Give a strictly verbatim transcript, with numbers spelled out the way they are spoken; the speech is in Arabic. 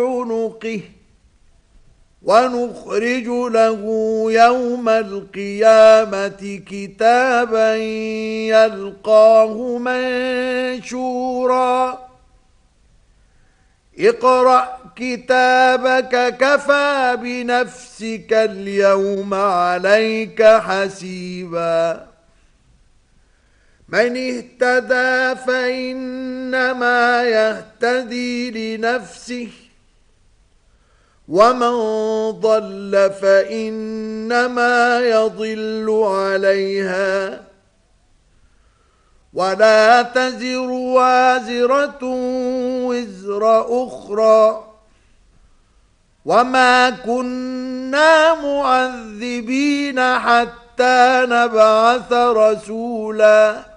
عنقه ونخرج له يوم القيامة كتابا يلقاه منشورا اقرأ كتابك كفى بنفسك اليوم عليك حسيبا من اهتدى فإنما يهتدي لنفسه ومن ضل فإنما يضل عليها ولا تزر وازرة وزر أخرى وما كنا معذبين حتى نبعث رسولا